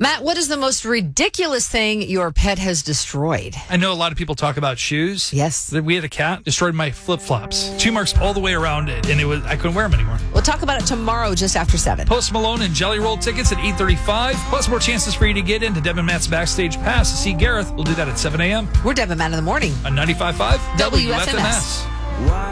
Matt, what is the most ridiculous thing your pet has destroyed? I know a lot of people talk about shoes. Yes. We had a cat, destroyed my flip-flops. 2 marks all the way around it, and I couldn't wear them anymore. We'll talk about it tomorrow just after 7. Post Malone and Jelly Roll tickets at 8:35, plus more chances for you to get into Deb and Matt's Backstage Pass to see Gareth. We'll do that at 7 a.m. We're Deb and Matt in the morning on 95.5 WFMS. Why